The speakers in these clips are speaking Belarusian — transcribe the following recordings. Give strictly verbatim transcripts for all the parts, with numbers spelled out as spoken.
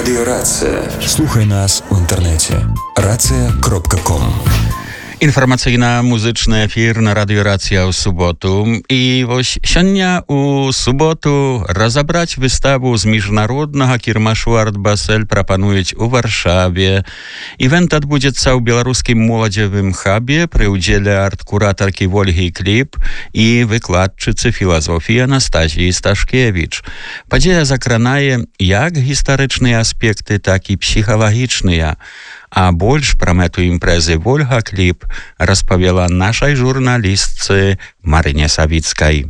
Радыёрацыя. Слухай нас у інтэрнэце. рацыя кропка ком. Інфармацыйна-музычны эфір на радыёрацыя ў суботу. І вось сёння у суботу разабраць выставу з міжнароднага кірмашу Арт-Басель прапануюць у Варшаве. Івент адбудзецца ў беларускім моладзевым хабе пры ўдзеле арт-куратаркі Вольгі Кліп і выкладчыцы філасофіі Анастасіі Сташкевіч. Падзея закранае як гістарычныя аспекты, так і псіхалагічныя. А больш пра мэту імпрэзы Вольга Кліп распавяла нашай журналістцы Марыне Савіцкай.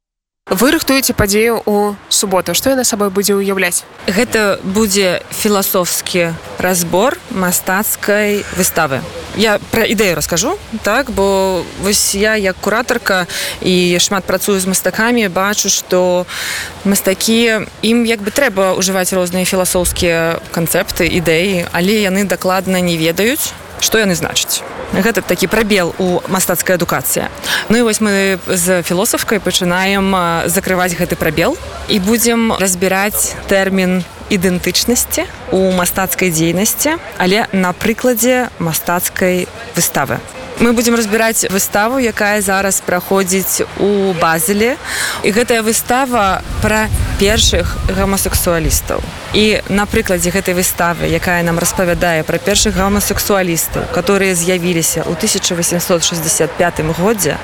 Вы рыхтуеце падзею ў суботу. Што яна сабой будзе ўяўляць? Гэта будзе філасофскі разбор мастацкай выставы. Я пра ідэю раскажу, так, бо вось я як куратарка і шмат працую з мастакамі, бачу, што мастакі, ім як бы трэба ўжываць розныя філасофскія канцэпты, ідэі, але яны дакладна не ведаюць, што яны значаць. Гэта такі прабел у мастацкай адукацыі. Ну і вось мы з філосафкай пачынаем закрываць гэты прабел і будзем разбіраць тэрмін ідэнтычнасці у мастацкай дзейнасці, але на прыкладзе мастацкай выставы. Мы будзем разбіраць выставу, якая зараз праходзіць у Базелі. І гэтая выстава пра першых гомасексуалістаў. І на прыкладзе гэтай выставы, якая нам распавядае пра першых гомасексуалістаў, которые з'явіліся ў тысяча восемьсот шестьдесят пятым годзе,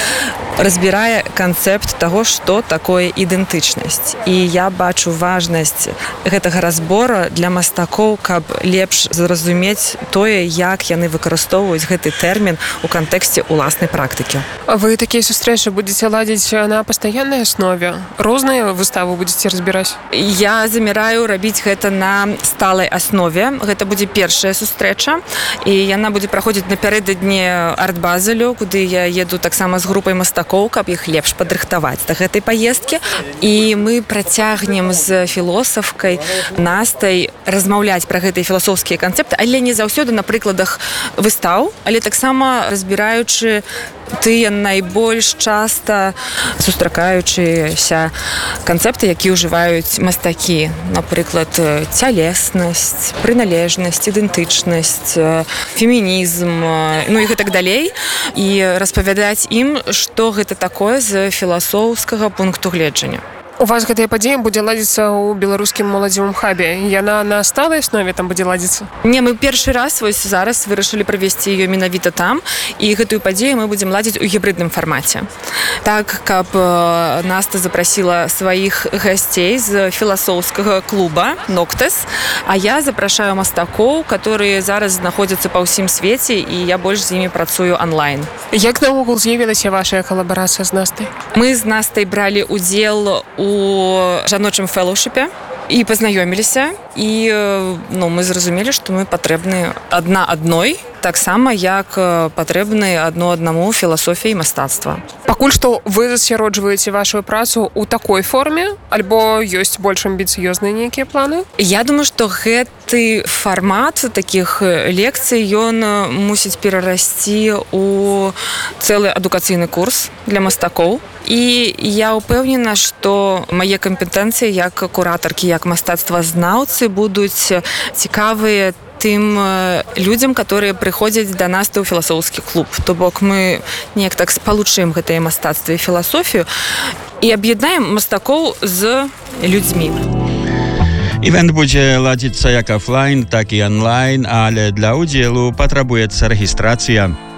разбірае канцэпт таго, што такое ідэнтычнасць. І я бачу важнасць гэтага разбора для мастакоў, каб лепш зразумець тое, як яны выкарыстоўваюць гэты тэрмін у кантэксце уласнай практыкі. Вы такія сустрэчы будзеце ладзіць на пастаяннай аснове? Розныя выставы будзеце разбіраць? Я заміраю рабіць гэта на сталай аснове. Гэта будзе першая сустрэча, і яна будзе праходзіць напярэдадні Арт-Базелю, куды я еду таксама з групай мастакоў, каб іх лепш падрыхтаваць да гэтай паездкі. І мы працягнем з філосафкай Настай размаўляць пра гэтыя філасофскія канцэпты, але не заўсёды на прыкладах выстаў, але таксама разбіраючы тыя найбольш часта сустракаючыся канцэпты, якія ўжываюць мастакі. Напрыклад, цялеснасць, прыналежнасць, ідэнтычнасць, фемінізм, ну і гэтак далей. І распавядаць ім, што гэта такое з філасофскага пункту гледжання. У вас гэтая падзея будзе ладзіцца ў беларускім моладзевым хабе. Яна на сталай аснове там будзе ладзіцца? Не, мы першы раз вось зараз вырашылі правесці яе менавіта там, і гэтую падзею мы будзем ладзіць у гібридным фармаце. Так, каб Наста запрасіла сваіх гасцей з філасофскага клуба «Ноктес», а я запрашаю мастакоў, которые зараз знаходзяцца па ўсім свеце, і я больш з імі працую онлайн. Як наогул з'явілася ваша калабарацыя з Настай? Мы з Настай бралі удзел у у жаночым фэллоўшыпе і пазнаёміліся, і ну, мы зразумелі, што мы патрэбны адна адной, таксама як патрэбны адно аднаму філасофіі і мастацтва. Пакуль што вы засяроджваеце вашу працу ў такой форме, альбо ёсць больш амбіцыёзныя нейкія планы? Я думаю, што гэты фармат такіх лекцый, ён мусіць перарасці ў цэлы адукацыйны курс для мастакоў. І я ўпэўнена, што мае кампетэнцыі як куратаркі, як мастацтвазнаўцы будуць цікавыя тым людзям, которые прыходзяць да нас у філасофскі клуб. То бок мы неяк так спалучым гэтае мастацтва і філасофію і аб'яднаем мастакоў з людзьмі. Івент будзе ладзіцца як офлайн, так і онлайн, але для ўдзелу патрабуецца рэгістрацыя.